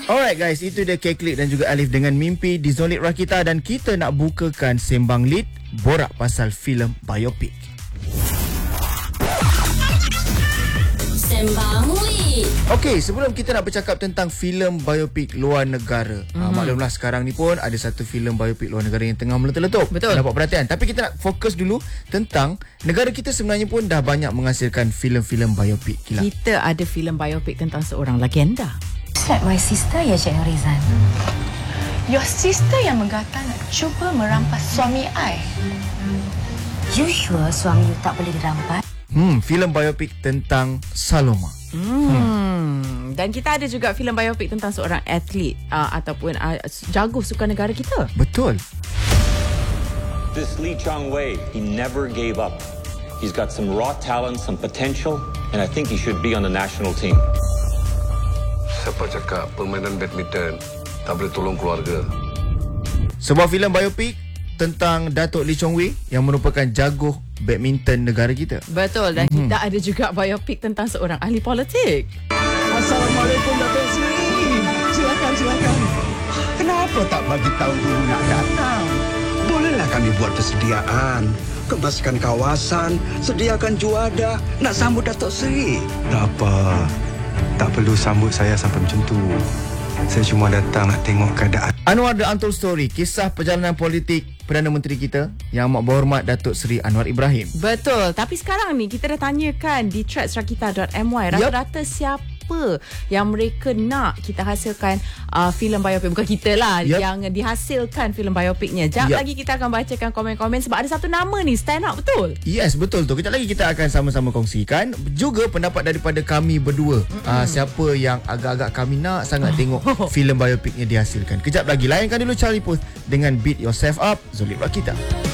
Alright guys, itu dia Keklik dan juga Alif dengan Mimpi di Zolit Rakita, dan kita nak bukakan sembang lead borak pasal filem biopik. Sembang lead. Okey, sebelum kita nak bercakap tentang filem biopik luar negara, maklumlah sekarang ni pun ada satu filem biopik luar negara yang tengah meletup-letup. Betul. Dapat perhatian. Tapi kita nak fokus dulu tentang negara kita sebenarnya pun dah banyak menghasilkan filem-filem biopik. Gila. Kita ada filem biopik tentang seorang legenda. Like my sister ya, Cik Norizan. Your sister yang menggatal nak cuba merampas suami I. You sure suami you tak boleh dirampas? Filem biopik tentang Saloma. Dan kita ada juga filem biopik tentang seorang atlet ataupun jago sukan negara kita. Betul. This Lee Chong Wei, he never gave up. He's got some raw talent, some potential, and I think he should be on the national team. Siapa cakap permainan badminton tak boleh tolong keluarga? Sebuah filem biopik tentang Datuk Lee Chong Wei yang merupakan jago badminton negara kita. Betul. Dan kita ada juga biopik tentang seorang ahli politik. Assalamualaikum Datuk Seri. Silakan. Kenapa tak bagi tahu dulu nak datang? Bolehlah kami buat persediaan. Kemaskan kawasan, sediakan juada nak sambut Datuk Seri. Tak apa. Tak perlu sambut saya sampai macam tu. Saya cuma datang nak tengok keadaan. Anwar The Untold Story, kisah perjalanan politik Perdana Menteri kita Yang Amat Berhormat Datuk Seri Anwar Ibrahim. Betul. Tapi sekarang ni kita dah tanyakan di threadsrakita.my rata-rata siapa yang mereka nak kita hasilkan filem biopik. Bukan kita lah yang dihasilkan filem biopiknya. Sekejap lagi kita akan bacakan komen-komen sebab ada satu nama ni stand out betul. Yes, betul tu. Kejap lagi kita akan sama-sama kongsikan juga pendapat daripada kami berdua. Siapa yang agak-agak kami nak sangat tengok filem biopiknya dihasilkan. Kejap lagi layankan dulu Charlie Puth dengan Beat Yourself Up, Zolit Rakita.